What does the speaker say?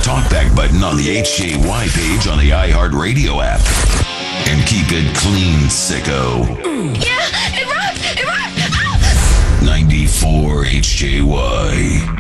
talkback button on the HJY page on the iHeartRadio app. And keep it clean, sicko. Yeah,